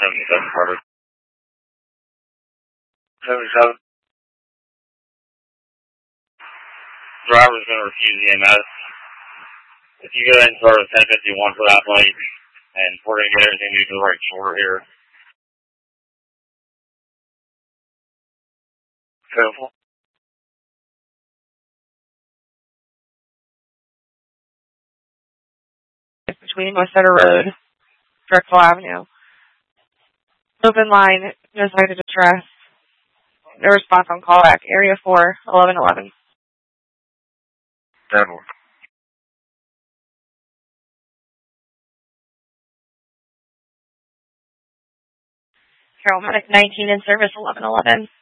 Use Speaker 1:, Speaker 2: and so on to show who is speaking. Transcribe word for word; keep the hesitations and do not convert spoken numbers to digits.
Speaker 1: seventy-seven Carter. seventy-seven. Driver's going to refuse E M S. If you go ahead and start at ten fifty-one for that light, and we're going to get everything moved to the right shoulder here. Careful.
Speaker 2: Between Westcenter Road, Drexel Avenue. Open line, no sign of distress. No response on callback. Area four, eleven eleven.
Speaker 1: Devil.
Speaker 2: Carroll Medic nineteen in service, eleven eleven.